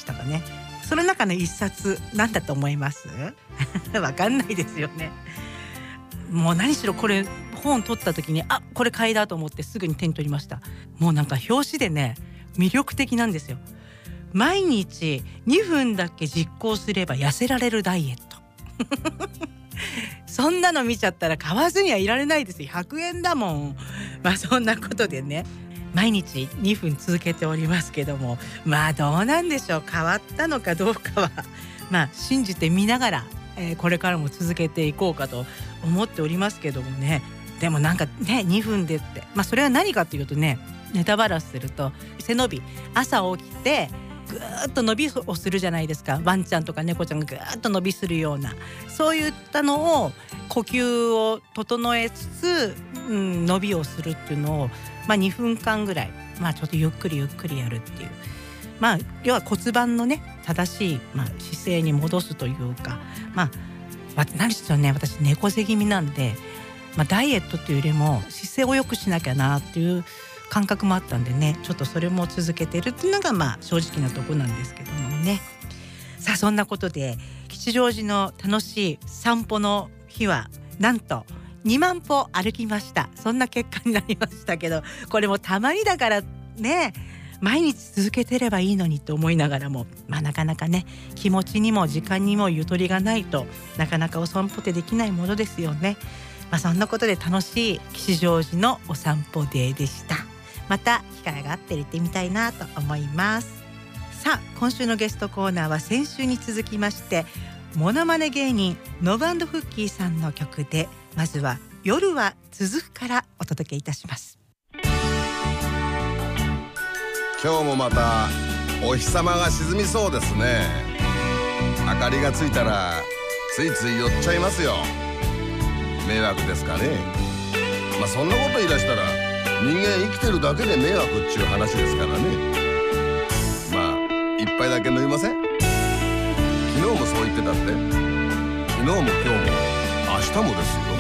したかね。その中の一冊何だと思いますわかんないですよね。もう何しろこれ本取った時にこれ買いだと思ってすぐに手に取りました。もうなんか表紙でね魅力的なんですよ。毎日2分だけ実行すれば痩せられるダイエットそんなの見ちゃったら買わずにはいられないですよ。100円だもん。そんなことでね毎日2分続けておりますけども、どうなんでしょう、変わったのかどうかは信じてみながら、これからも続けていこうかと思っておりますけどもね。でもなんかね2分でって、それは何かというとね、ネタバラシすると背伸び、朝起きてぐーっと伸びをするじゃないですか。ワンちゃんとか猫ちゃんがぐーっと伸びするような、そういったのを呼吸を整えつつ、伸びをするっていうのを、2分間ぐらい、ちょっとゆっくりゆっくりやるっていう、要は骨盤のね正しい、姿勢に戻すというか、何しろね私猫背気味なんで、ダイエットっていうよりも姿勢を良くしなきゃなっていう感覚もあったんでね、ちょっとそれも続けてるっていうのが正直なとこなんですけどもね。さあそんなことで吉祥寺の楽しい散歩の日はなんと2万歩歩きました。そんな結果になりましたけど、これもたまにだからね、毎日続けてればいいのにと思いながらも、なかなかね気持ちにも時間にもゆとりがないとなかなかお散歩ってできないものですよね。そんなことで楽しい吉祥寺のお散歩デーでした。また機会があって行ってみたいなと思います。さあ今週のゲストコーナーは先週に続きましてモノマネ芸人ノブ&フッキーさんの曲で、まずは夜は続くからお届けいたします。 今日もまたお日様が沈みそうですね。明かりがついたらついつい寄っちゃいますよ。迷惑ですかね。そんなこと言い出したら人間生きてるだけで迷惑っちゅう話ですからね。一杯だけ飲みません？昨日もそう言ってたって。昨日も今日も明日もですよ。